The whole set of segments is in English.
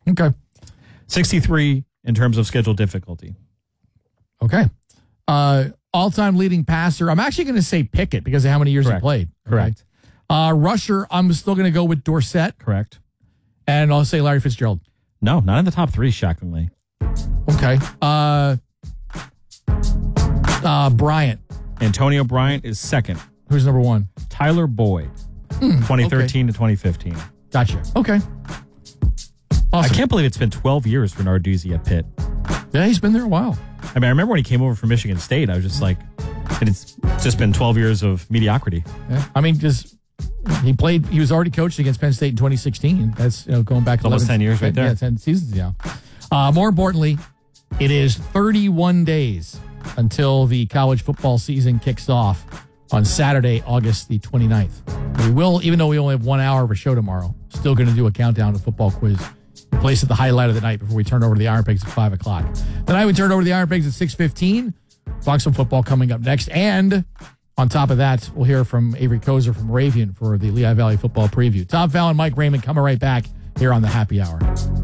Okay. 63 in terms of schedule difficulty. Okay. All-time leading passer. I'm actually going to say Pickett because of how many years he played. Correct. Rusher, I'm still going to go with Dorsett. Correct. And I'll say Larry Fitzgerald. No, not in the top 3, shockingly. Okay. Bryant. Antonio Bryant is second. Who's number 1? Tyler Boyd, 2013 to 2015. Gotcha. Okay. Awesome. I can't believe it's been 12 years for Narduzzi at Pitt. Yeah, he's been there a while. I mean, I remember when he came over from Michigan State, I was just like, and it's just been 12 years of mediocrity. Yeah. I mean, just he was already coached against Penn State in 2016. That's going back to almost 10 years right there. Yeah, 10 seasons, yeah. More importantly, it is 31 days until the college football season kicks off on Saturday, August the 29th. We will, even though we only have 1 hour of a show tomorrow, still going to do a countdown to football quiz. Place at the highlight of the night before we turn over to the Iron Pigs at 5 o'clock. Then we turn over to the Iron Pigs at 6:15. Talk some football coming up next. And on top of that, we'll hear from Avery Kozer from Ravian for the Lehigh Valley football preview. Tom Fallon, Mike Raymond coming right back here on the Happy Hour.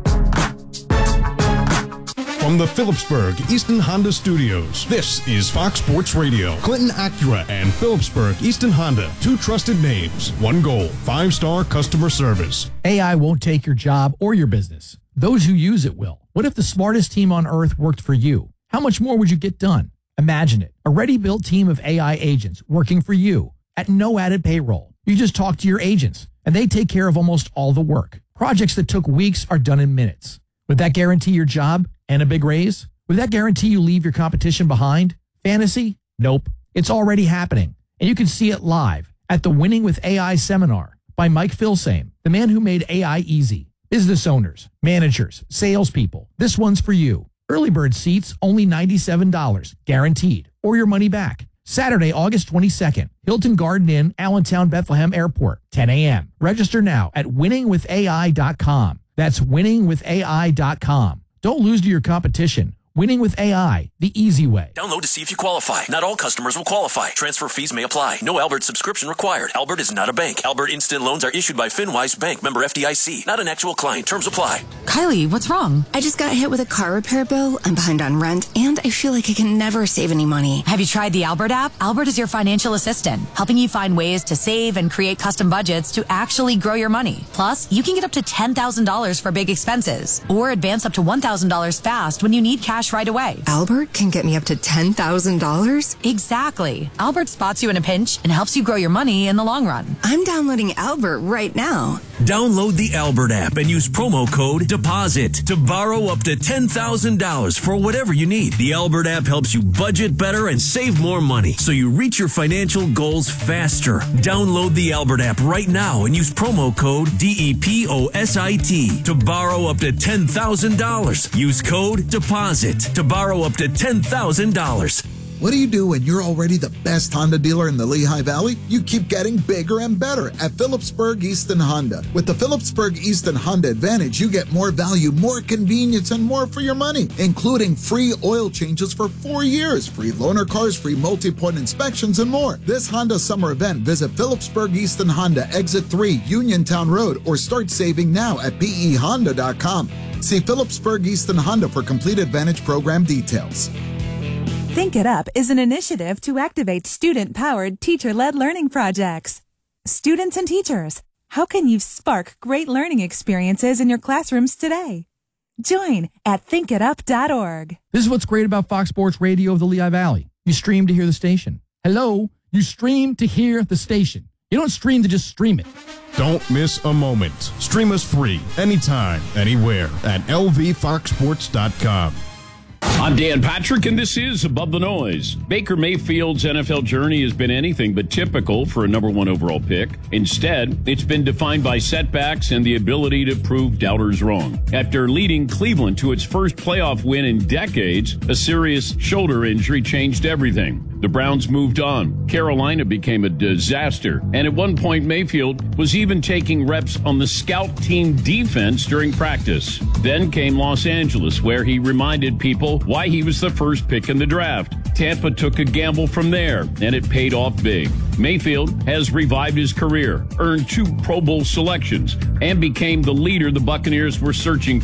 From the Phillipsburg Easton Honda Studios, this is Fox Sports Radio. Clinton Acura and Phillipsburg Easton Honda, 2 trusted names, 1 goal, 5-star customer service. AI won't take your job or your business. Those who use it will. What if the smartest team on earth worked for you? How much more would you get done? Imagine it. A ready-built team of AI agents working for you at no added payroll. You just talk to your agents, and they take care of almost all the work. Projects that took weeks are done in minutes. Would that guarantee your job and a big raise? Would that guarantee you leave your competition behind? Fantasy? Nope. It's already happening. And you can see it live at the Winning with AI seminar by Mike Filsame, the man who made AI easy. Business owners, managers, salespeople. This one's for you. Early bird seats, only $97, guaranteed, or your money back. Saturday, August 22nd, Hilton Garden Inn, Allentown, Bethlehem Airport, 10 a.m. Register now at winningwithai.com. That's winningwithai.com. Don't lose to your competition. Winning with AI, the easy way. Download to see if you qualify. Not all customers will qualify. Transfer fees may apply. No Albert subscription required. Albert is not a bank. Albert Instant Loans are issued by FinWise Bank, member FDIC. Not an actual client. Terms apply. Kylie, what's wrong? I just got hit with a car repair bill. I'm behind on rent, and I feel like I can never save any money. Have you tried the Albert app? Albert is your financial assistant, helping you find ways to save and create custom budgets to actually grow your money. Plus, you can get up to $10,000 for big expenses, or advance up to $1,000 fast when you need cash right away. Albert can get me up to $10,000? Exactly. Albert spots you in a pinch and helps you grow your money in the long run. I'm downloading Albert right now. Download the Albert app and use promo code DEPOSIT to borrow up to $10,000 for whatever you need. The Albert app helps you budget better and save more money so you reach your financial goals faster. Download the Albert app right now and use promo code DEPOSIT to borrow up to $10,000. Use code DEPOSIT to borrow up to $10,000. What do you do when you're already the best Honda dealer in the Lehigh Valley? You keep getting bigger and better at Phillipsburg Easton Honda. With the Phillipsburg Easton Honda Advantage, you get more value, more convenience, and more for your money, including free oil changes for 4 years, free loaner cars, free multi-point inspections, and more. This Honda summer event, visit Phillipsburg Easton Honda, Exit 3, Uniontown Road, or start saving now at pehonda.com. See Phillipsburg Easton Honda for complete Advantage program details. Think It Up is an initiative to activate student-powered, teacher-led learning projects. Students and teachers, how can you spark great learning experiences in your classrooms today? Join at thinkitup.org. This is what's great about Fox Sports Radio of the Lehigh Valley. You stream to hear the station. Hello, you stream to hear the station. You don't stream to just stream it. Don't miss a moment. Stream us free, anytime, anywhere at lvfoxsports.com. I'm Dan Patrick, and this is Above the Noise. Baker Mayfield's NFL journey has been anything but typical for a number 1 overall pick. Instead, it's been defined by setbacks and the ability to prove doubters wrong. After leading Cleveland to its first playoff win in decades, a serious shoulder injury changed everything. The Browns moved on. Carolina became a disaster. And at one point, Mayfield was even taking reps on the scout team defense during practice. Then came Los Angeles, where he reminded people why he was the first pick in the draft. Tampa took a gamble from there, and it paid off big. Mayfield has revived his career, earned 2 Pro Bowl selections, and became the leader the Buccaneers were searching